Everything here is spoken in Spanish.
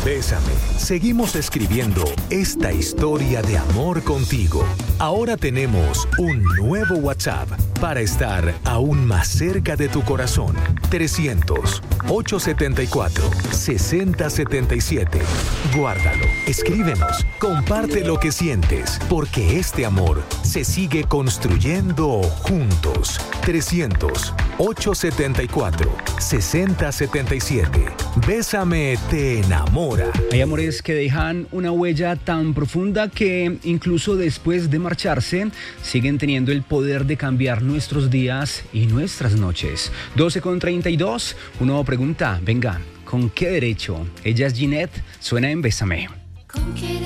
Bésame. Seguimos escribiendo esta historia de amor contigo. Ahora tenemos un nuevo WhatsApp para estar aún más cerca de tu corazón. 300-874-6077. Guárdalo, escríbenos, comparte lo que sientes, porque este amor se sigue construyendo juntos. 300-874-6077. Bésame te enamora. Hay amores que dejan una huella tan profunda que incluso después de marcharse siguen teniendo el poder de cambiar nuestros días y nuestras noches. 12:32, uno pregunta, venga, ¿con qué derecho? Ella es Ginette, suena en Bésame.